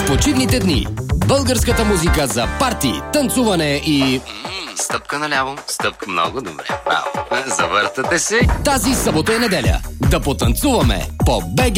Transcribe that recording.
почивните дни. Българската музика за парти, танцуване и... Стъпка наляво, стъпка много добре. Браво. Завъртате се. Тази събота и неделя да потанцуваме по БГ